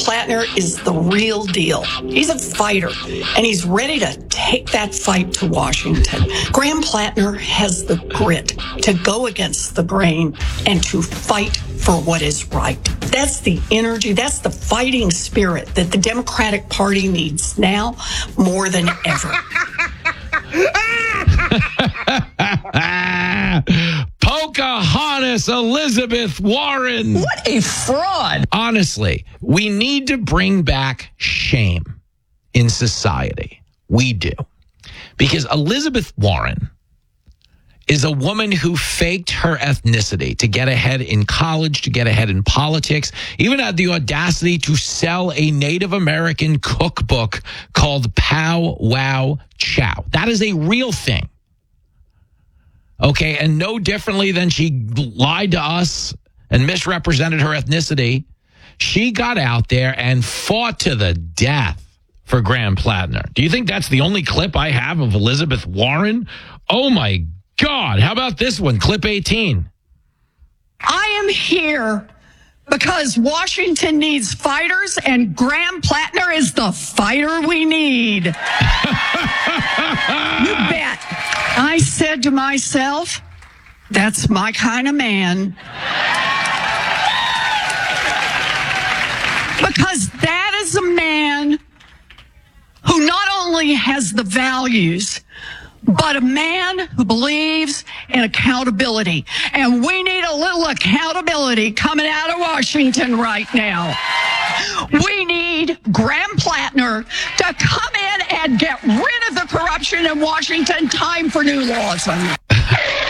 Plattner is the real deal. He's a fighter, and he's ready to take that fight to Washington. Graham Plattner has the grit to go against the grain and to fight for what is right. That's the energy, that's the fighting spirit that the Democratic Party needs now more than ever. Pocahontas Elizabeth Warren. What a fraud. Honestly, we need to bring back shame in society. We do. Because Elizabeth Warren is a woman who faked her ethnicity to get ahead in college, to get ahead in politics, even had the audacity to sell a Native American cookbook called Pow Wow Chow. That is a real thing. Okay, and no differently than she lied to us and misrepresented her ethnicity, she got out there and fought to the death for Graham Plattner. Do you think that's the only clip I have of Elizabeth Warren? Oh, my God. How about this one? Clip 18. I am here because Washington needs fighters, and Graham Plattner is the fighter we need. You bet. I said to myself, that's my kind of man. Because that is a man who not only has the values, but a man who believes in accountability. And we need a little accountability coming out of Washington right now. We need Graham Plattner to come in and get rid of the corruption in Washington. Time for new laws.